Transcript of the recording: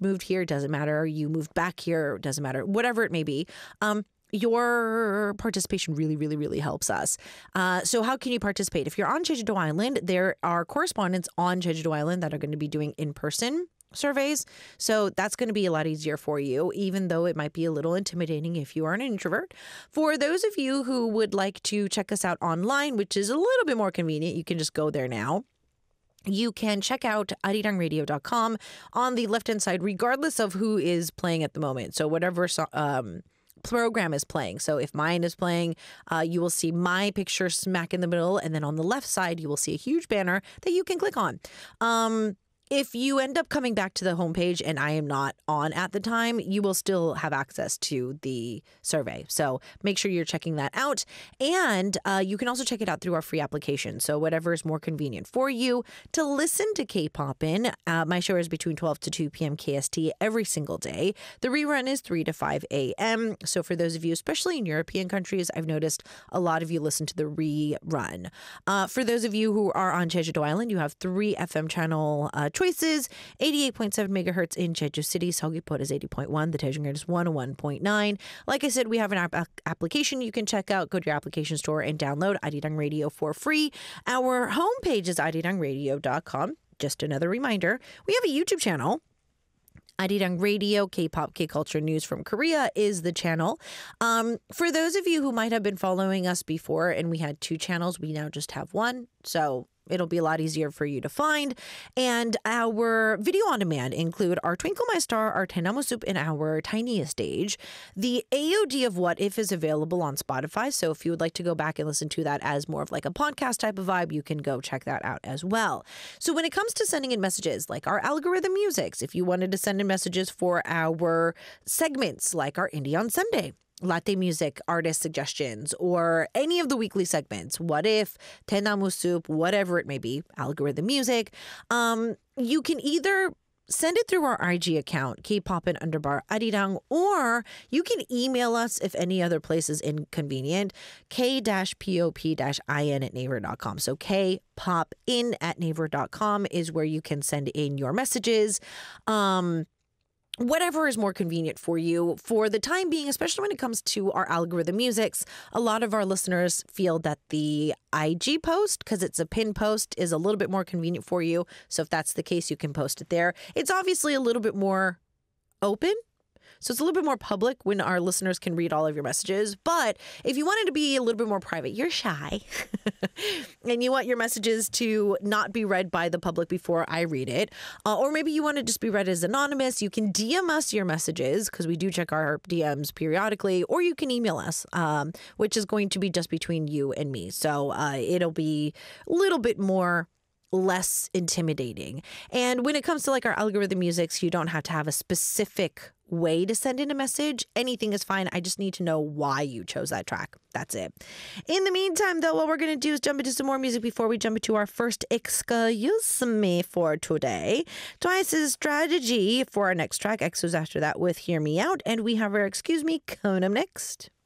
just moved here, doesn't matter. You moved back here, doesn't matter. Whatever it may be. Your participation really, really, really helps us. So how can you participate? If you're on Jeju-do Island, there are correspondents on Jeju-do Island that are going to be doing in-person surveys. So that's going to be a lot easier for you, even though it might be a little intimidating if you are an introvert. For those of you who would like to check us out online, which is a little bit more convenient, you can just go there now. You can check out arirangradio.com on the left-hand side, regardless of who is playing at the moment. So whatever program is playing. So if mine is playing, you will see my picture smack in the middle. And then on the left side, you will see a huge banner that you can click on. If you end up coming back to the homepage and I am not on at the time, you will still have access to the survey. So make sure you're checking that out. And you can also check it out through our free application. So whatever is more convenient for you to listen to K-Poppin'. My show is between 12 to 2 p.m. KST every single day. The rerun is 3 to 5 a.m. So for those of you, especially in European countries, I've noticed a lot of you listen to the rerun. For those of you who are on Jeju-do Island, you have 3 FM channel choices. 88.7 megahertz in Jeju City. Seogwipo is 80.1. The Daejungan is 101.9. Like I said, we have an application you can check out. Go to your application store and download Arirang Radio for free. Our homepage is arirangradio.com. Just another reminder, we have a YouTube channel. Arirang Radio, K-pop, K-culture news from Korea is the channel. For those of you who might have been following us before and we had 2 channels, we now just have 1. So it'll be a lot easier for you to find. And our video on demand include our Twinkle My Star, our Tenamu Soup, and our Tiniest Age. The AOD of What If is available on Spotify. So if you would like to go back and listen to that as more of like a podcast type of vibe, you can go check that out as well. So when it comes to sending in messages, like our algorithm musics, if you wanted to send in messages for our segments, like our Indie on Sunday, latte music, artist suggestions, or any of the weekly segments, What If, Tenamu Soup, whatever it may be, algorithm music, you can either send it through our IG account, kpoppin_arirang, or you can email us if any other place is inconvenient, k-pop-in@naver.com. So kpopin@naver.com is where you can send in your messages. Whatever is more convenient for you for the time being, especially when it comes to our algorithm musics. A lot of our listeners feel that the IG post, because it's a pin post, is a little bit more convenient for you. So if that's the case, you can post it there. It's obviously a little bit more open. So it's a little bit more public when our listeners can read all of your messages. But if you wanted to be a little bit more private, you're shy, and you want your messages to not be read by the public before I read it, or maybe you want to just be read as anonymous, you can DM us your messages, because we do check our DMs periodically, or you can email us, which is going to be just between you and me. So it'll be a little bit more less intimidating. And when it comes to like our algorithm musics, you don't have to have a specific way to send in a message. Anything is fine. I just need to know why you chose that track. That's it. In the meantime, though, what we're going to do is jump into some more music before we jump into our first Excuse Me for today. Twice's Strategy for our next track. EXO's after that with Hear Me Out. And we have our Excuse Me coming up next.